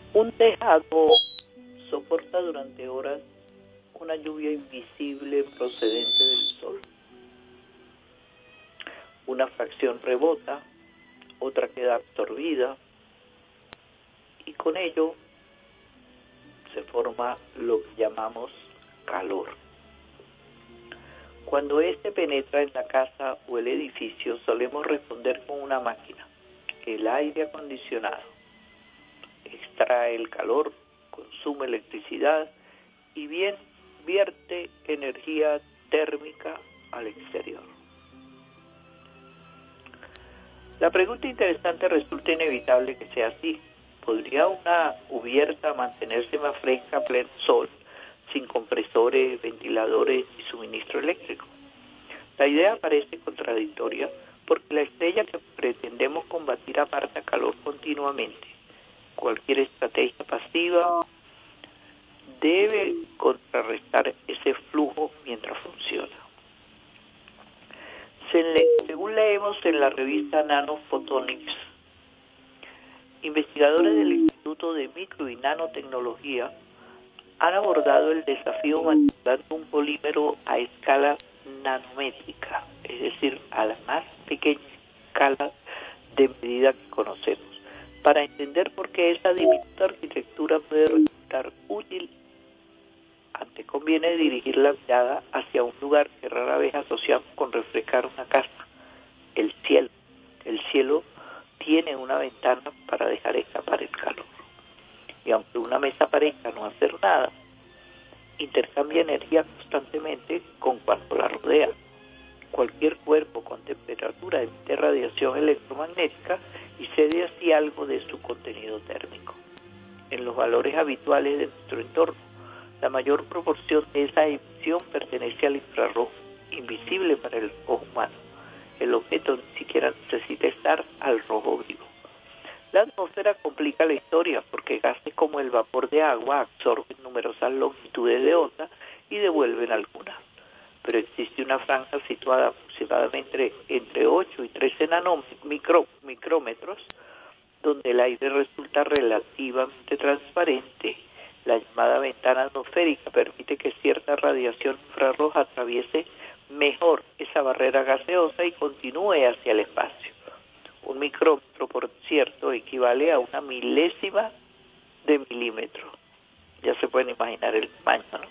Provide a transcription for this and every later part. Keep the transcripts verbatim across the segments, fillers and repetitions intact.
Un tejado soporta durante horas una lluvia invisible procedente del sol. Una fracción rebota, otra queda absorbida y con ello se forma lo que llamamos calor. Cuando éste penetra en la casa o el edificio, solemos responder con una máquina, el aire acondicionado. Extrae el calor, consume electricidad y bien vierte energía térmica al exterior. La pregunta interesante resulta inevitable que sea así. ¿Podría una cubierta mantenerse más fresca a pleno sol sin compresores, ventiladores y suministro eléctrico? La idea parece contradictoria porque la estrella que pretendemos combatir aparta calor continuamente. Cualquier estrategia pasiva debe contrarrestar ese flujo mientras funciona. Según leemos en la revista Nanophotonics, investigadores del Instituto de Micro y Nanotecnología han abordado el desafío manipulando un polímero a escala nanométrica, es decir, a la más pequeña escala de medida que conocemos, para entender por qué esa diminuta arquitectura puede resultar útil. Antes conviene dirigir la mirada hacia un lugar que rara vez asociamos con refrescar una casa, el cielo. El cielo tiene una ventana para dejar escapar el calor. Y aunque una mesa parezca no hacer nada, intercambia energía constantemente con cuanto la rodea. Cualquier cuerpo con temperatura emite radiación electromagnética y cede así algo de su contenido térmico. En los valores habituales de nuestro entorno, la mayor proporción de esa emisión pertenece al infrarrojo, invisible para el ojo humano. El objeto ni siquiera necesita estar al rojo vivo. La atmósfera complica la historia porque gases como el vapor de agua absorben numerosas longitudes de onda y devuelven algunas. Pero existe una franja situada aproximadamente entre ocho y trece nanómetros, micrómetros, donde el aire resulta relativamente transparente. La llamada ventana atmosférica permite que cierta radiación infrarroja atraviese mejor esa barrera gaseosa y continúe hacia el espacio. Un micrómetro, por cierto, equivale a una milésima de milímetro. Ya se pueden imaginar el tamaño, ¿no?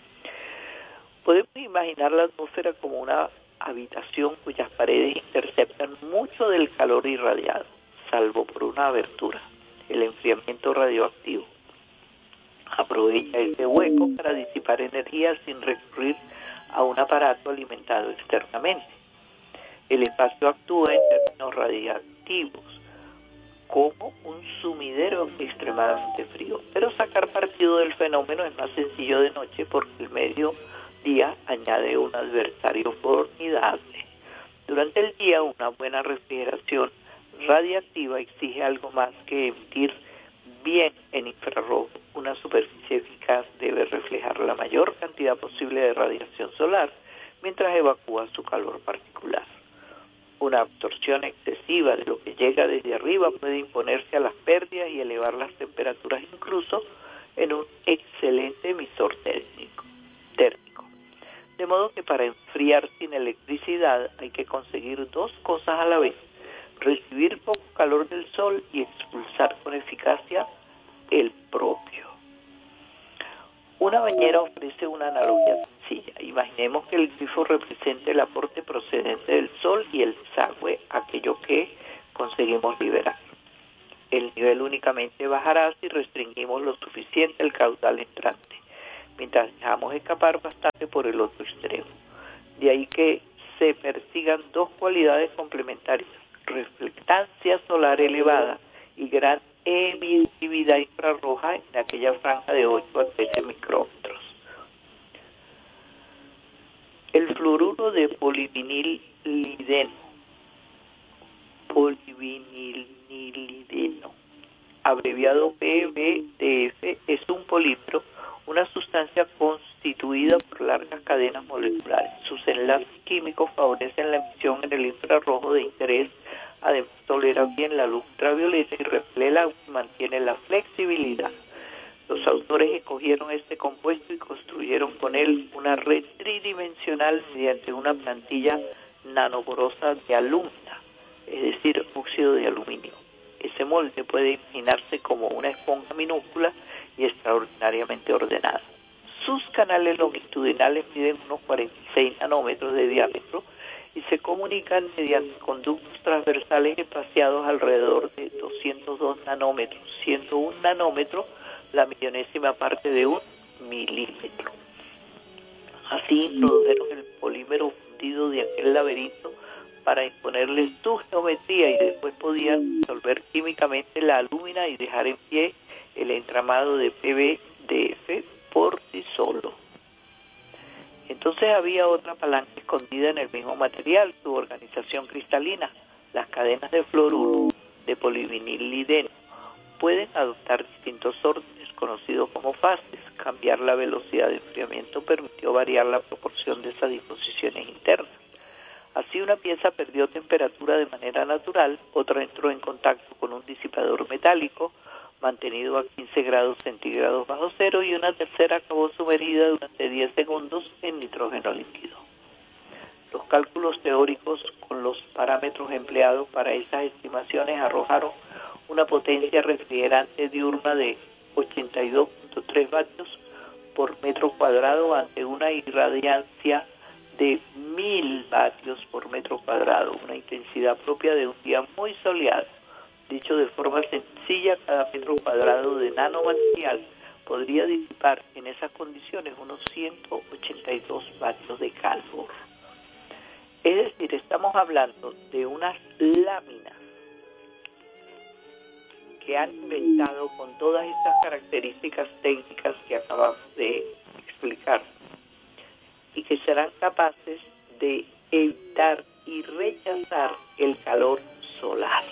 Podemos imaginar la atmósfera como una habitación cuyas paredes interceptan mucho del calor irradiado, salvo por una abertura, el enfriamiento radioactivo. Aprovecha ese hueco para disipar energía sin recurrir a un aparato alimentado externamente. El espacio actúa en términos radiactivos como un sumidero extremadamente frío, pero sacar partido del fenómeno es más sencillo de noche porque el mediodía añade un adversario formidable. Durante el día, una buena refrigeración radiactiva exige algo más que emitir bien en infrarrojo. Una superficie eficaz debe reflejar la mayor cantidad posible de radiación solar mientras evacúa su calor particular. Una absorción excesiva de lo que llega desde arriba puede imponerse a las pérdidas y elevar las temperaturas incluso en un excelente emisor térmico. térmico. De modo que para enfriar sin electricidad hay que conseguir dos cosas a la vez: recibir poco calor del sol y expulsar con eficacia el propio. Una bañera ofrece una analogía sencilla. Imaginemos que el grifo represente el aporte procedente del sol y el desagüe, aquello que conseguimos liberar. El nivel únicamente bajará si restringimos lo suficiente el caudal entrante, mientras dejamos escapar bastante por el otro extremo. De ahí que se persigan dos cualidades complementarias: reflectancia solar elevada y gran emisividad infrarroja en aquella franja de ocho a trece micrómetros. El fluoruro de polivinilideno, polivinilideno, abreviado P V T F, es un polímero, una sustancia constituida por largas cadenas moleculares. Sus enlaces químicos favorecen la emisión en el infrarrojo de interés Además, tolera bien la luz ultravioleta y repele el agua y mantiene la flexibilidad. Los autores escogieron este compuesto y construyeron con él una red tridimensional mediante una plantilla nanoporosa de alumina, es decir, óxido de aluminio. Ese molde puede imaginarse como una esponja minúscula y extraordinariamente ordenada. Sus canales longitudinales miden unos cuarenta y seis nanómetros de diámetro y se comunican mediante conductos transversales espaciados alrededor de doscientos dos nanómetros, ciento uno nanómetros, la millonésima parte de un milímetro. Así introdujeron el polímero fundido de aquel laberinto para imponerle su geometría y después podían disolver químicamente la alúmina y dejar en pie el entramado de P V D F por sí solo. Entonces había otra palanca escondida en el mismo material, su organización cristalina. Las cadenas de fluoruro de polivinilideno pueden adoptar distintos órdenes conocidos como fases. Cambiar la velocidad de enfriamiento permitió variar la proporción de esas disposiciones internas. Así una pieza perdió temperatura de manera natural, otra entró en contacto con un disipador metálico mantenido a quince grados centígrados bajo cero y una tercera acabó sumergida durante diez segundos en nitrógeno líquido. Los cálculos teóricos con los parámetros empleados para esas estimaciones arrojaron una potencia refrigerante diurna de ochenta y dos punto tres vatios por metro cuadrado ante una irradiancia de mil vatios por metro cuadrado, una intensidad propia de un día muy soleado. Dicho de forma sencilla, cada metro cuadrado de nanomaterial podría disipar en esas condiciones unos ciento ochenta y dos vatios de calor. Es decir, estamos hablando de unas láminas que han inventado con todas estas características técnicas que acabamos de explicar y que serán capaces de evitar y rechazar el calor solar.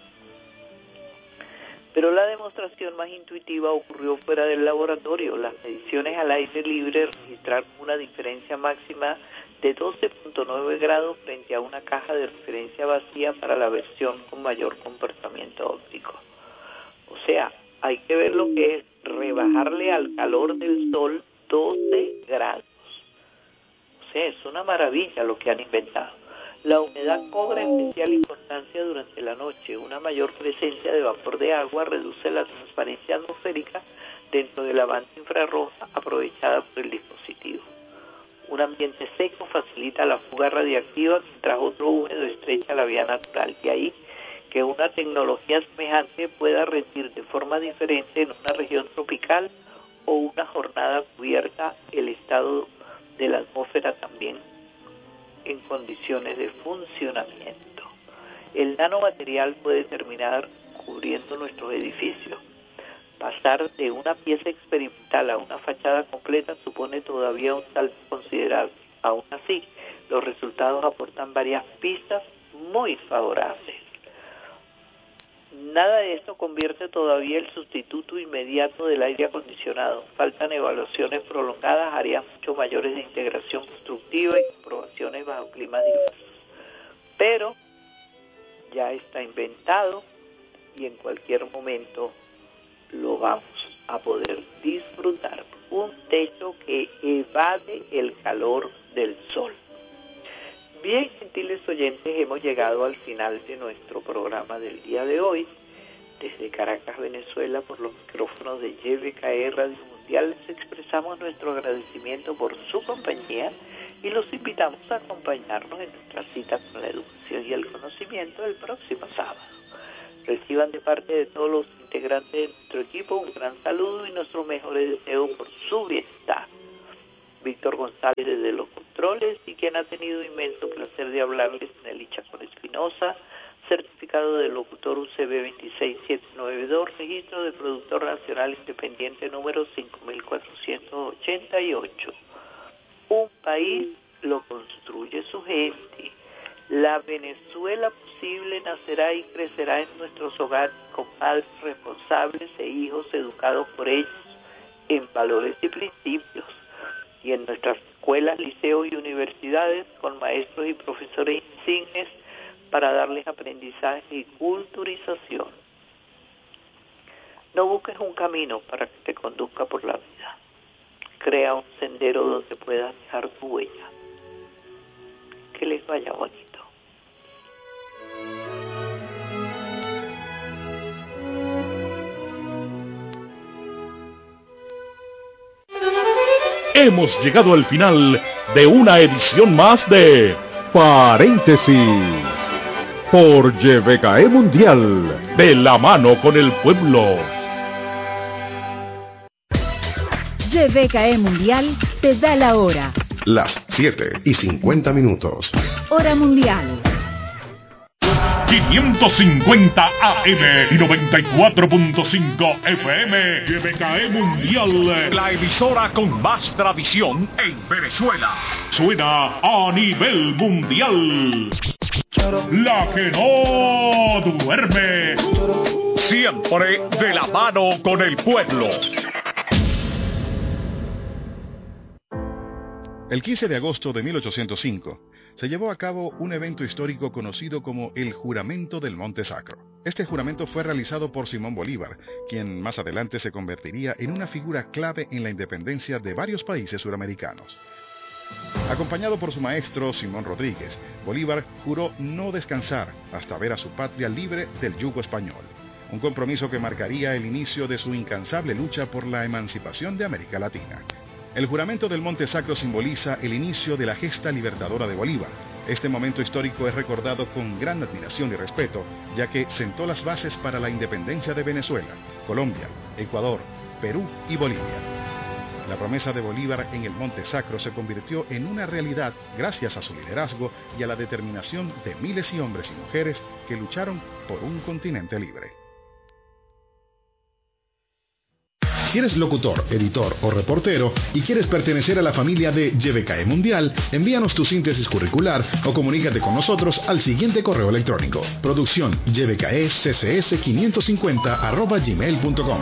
Pero la demostración más intuitiva ocurrió fuera del laboratorio. Las mediciones al aire libre registraron una diferencia máxima de doce punto nueve grados frente a una caja de referencia vacía para la versión con mayor comportamiento óptico. O sea, hay que ver lo que es rebajarle al calor del sol doce grados. O sea, es una maravilla lo que han inventado. La humedad cobra especial importancia durante la noche. Una mayor presencia de vapor de agua reduce la transparencia atmosférica dentro de la banda infrarroja aprovechada por el dispositivo. Un ambiente seco facilita la fuga radiactiva, mientras otro húmedo estrecha la vía natural. Y ahí que una tecnología semejante pueda rendir de forma diferente en una región tropical o una jornada cubierta, el estado de la atmósfera también en condiciones de funcionamiento. El nanomaterial puede terminar cubriendo nuestros edificios. Pasar de una pieza experimental a una fachada completa supone todavía un salto considerable. Aún así, los resultados aportan varias pistas muy favorables. Nada de esto convierte todavía el sustituto inmediato del aire acondicionado. Faltan evaluaciones prolongadas, áreas mucho mayores de integración constructiva y comprobaciones bajo climas diversos. Pero ya está inventado y en cualquier momento lo vamos a poder disfrutar. Un techo que evade el calor del sol. Bien, gentiles oyentes, hemos llegado al final de nuestro programa del día de hoy. Desde Caracas, Venezuela, por los micrófonos de Y B K E Radio Mundial, les expresamos nuestro agradecimiento por su compañía y los invitamos a acompañarnos en nuestra cita con la educación y el conocimiento el próximo sábado. Reciban de parte de todos los integrantes de nuestro equipo un gran saludo y nuestros mejores deseos por su bienestar. Víctor González desde los controles y quien ha tenido inmenso placer de hablarles, Nelly Chacón Espinosa, certificado de locutor U C B veintiséis mil setecientos noventa y dos, registro de productor nacional independiente número cinco mil cuatrocientos ochenta y ocho. Un país lo construye su gente. La Venezuela posible nacerá y crecerá en nuestros hogares con padres responsables e hijos educados por ellos en valores y principios. Y en nuestras escuelas, liceos y universidades con maestros y profesores insignes para darles aprendizaje y culturización. No busques un camino para que te conduzca por la vida. Crea un sendero donde puedas dejar tu huella. Que les vaya bonito. Hemos llegado al final de una edición más de Paréntesis por Y B K E Mundial, de la mano con el pueblo. Y B K E Mundial te da la hora. Las siete y cincuenta minutos. Hora mundial. quinientos cincuenta A M y noventa y cuatro punto cinco F M. Y B K E Mundial, la emisora con más tradición en Venezuela. Suena a nivel mundial. La que no duerme. Siempre de la mano con el pueblo. El quince de agosto de mil ochocientos cinco se llevó a cabo un evento histórico conocido como el Juramento del Monte Sacro. Este juramento fue realizado por Simón Bolívar, quien más adelante se convertiría en una figura clave en la independencia de varios países suramericanos. Acompañado por su maestro Simón Rodríguez, Bolívar juró no descansar hasta ver a su patria libre del yugo español, un compromiso que marcaría el inicio de su incansable lucha por la emancipación de América Latina. El juramento del Monte Sacro simboliza el inicio de la gesta libertadora de Bolívar. Este momento histórico es recordado con gran admiración y respeto, ya que sentó las bases para la independencia de Venezuela, Colombia, Ecuador, Perú y Bolivia. La promesa de Bolívar en el Monte Sacro se convirtió en una realidad gracias a su liderazgo y a la determinación de miles y hombres y mujeres que lucharon por un continente libre. Si eres locutor, editor o reportero y quieres pertenecer a la familia de Y B K E Mundial, envíanos tu síntesis curricular o comunícate con nosotros al siguiente correo electrónico: producción y b k e c c s quinientos cincuenta arroba gmail punto com.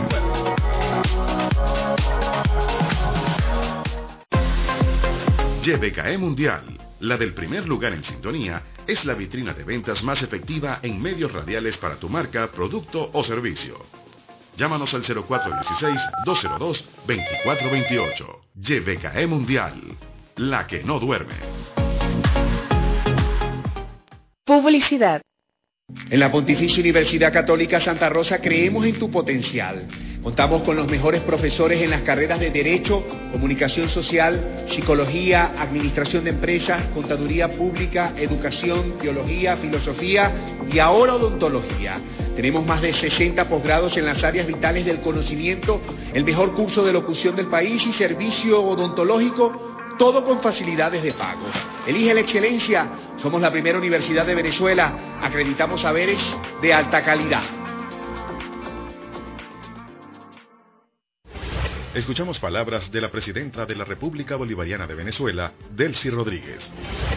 Y B K E Mundial, la del primer lugar en sintonía, es la vitrina de ventas más efectiva en medios radiales para tu marca, producto o servicio. Llámanos al cero cuatro uno seis, dos cero dos, dos cuatro dos ocho. Y B K E Mundial, la que no duerme. Publicidad. En la Pontificia Universidad Católica Santa Rosa creemos en tu potencial. Contamos con los mejores profesores en las carreras de Derecho, Comunicación Social, Psicología, Administración de Empresas, Contaduría Pública, Educación, Teología, Filosofía y ahora Odontología. Tenemos más de sesenta posgrados en las áreas vitales del conocimiento, el mejor curso de locución del país y servicio odontológico, todo con facilidades de pago. Elige la excelencia. Somos la primera universidad de Venezuela. Acreditamos saberes de alta calidad. Escuchamos palabras de la presidenta de la República Bolivariana de Venezuela, Delcy Rodríguez.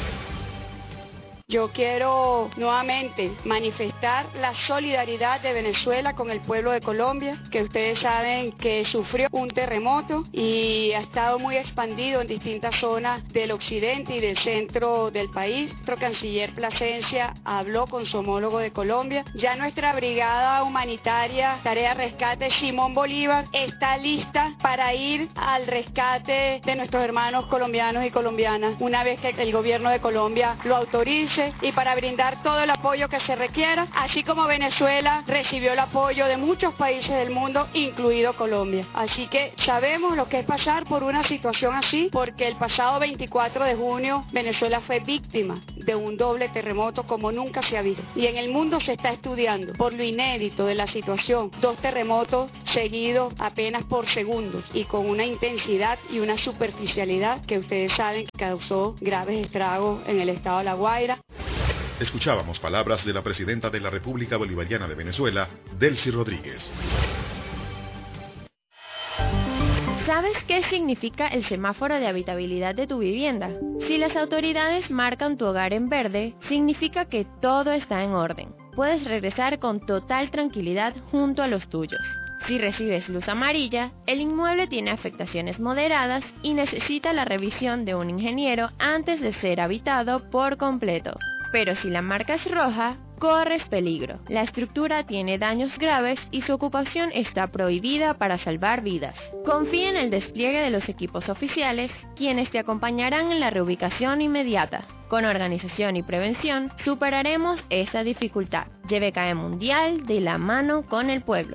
Yo quiero nuevamente manifestar la solidaridad de Venezuela con el pueblo de Colombia, que ustedes saben que sufrió un terremoto y ha estado muy expandido en distintas zonas del occidente y del centro del país. Nuestro canciller Plasencia habló con su homólogo de Colombia. Ya nuestra brigada humanitaria, Tarea Rescate Simón Bolívar, está lista para ir al rescate de nuestros hermanos colombianos y colombianas, una vez que el gobierno de Colombia lo autorice, y para brindar todo el apoyo que se requiera, así como Venezuela recibió el apoyo de muchos países del mundo, incluido Colombia. Así que sabemos lo que es pasar por una situación así, porque el pasado veinticuatro de junio Venezuela fue víctima de un doble terremoto como nunca se ha visto. Y en el mundo se está estudiando, por lo inédito de la situación, dos terremotos seguidos apenas por segundos y con una intensidad y una superficialidad que ustedes saben que causó graves estragos en el estado de La Guaira. Escuchábamos palabras de la presidenta de la República Bolivariana de Venezuela, Delcy Rodríguez. ¿Sabes qué significa el semáforo de habitabilidad de tu vivienda? Si las autoridades marcan tu hogar en verde, significa que todo está en orden. Puedes regresar con total tranquilidad junto a los tuyos. Si recibes luz amarilla, el inmueble tiene afectaciones moderadas y necesita la revisión de un ingeniero antes de ser habitado por completo. Pero si la marca es roja, corres peligro. La estructura tiene daños graves y su ocupación está prohibida para salvar vidas. Confía en el despliegue de los equipos oficiales, quienes te acompañarán en la reubicación inmediata. Con organización y prevención, superaremos esta dificultad. Y B K E Mundial, de la mano con el pueblo.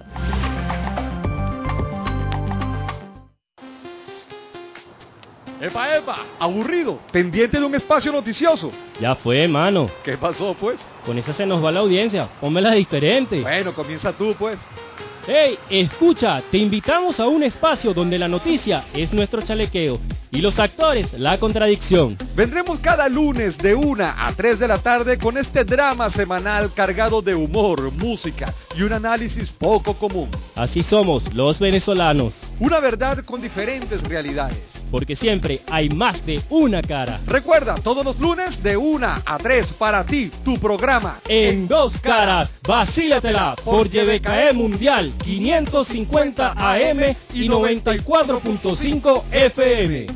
¡Epa, epa! ¡Aburrido! Pendiente de un espacio noticioso. Ya fue, mano. ¿Qué pasó, pues? Con esa se nos va la audiencia. Pónmela diferente. Bueno, comienza tú, pues. ¡Hey! Escucha, te invitamos a un espacio donde la noticia es nuestro chalequeo y los actores la contradicción. Vendremos cada lunes de una a tres de la tarde con este drama semanal cargado de humor, música y un análisis poco común. Así somos los venezolanos. Una verdad con diferentes realidades. Porque siempre hay más de una cara. Recuerda, todos los lunes de una a tres para ti, tu programa. En dos caras, vacílatela por Y B K E Mundial quinientos cincuenta A M y noventa y cuatro punto cinco F M.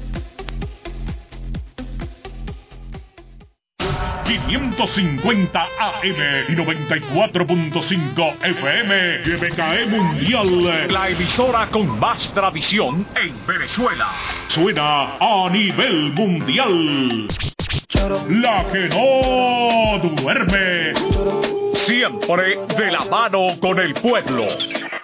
quinientos cincuenta A M y noventa y cuatro punto cinco F M. Y B K E Mundial, la emisora con más tradición en Venezuela. Suena a nivel mundial. La que no duerme. Siempre de la mano con el pueblo.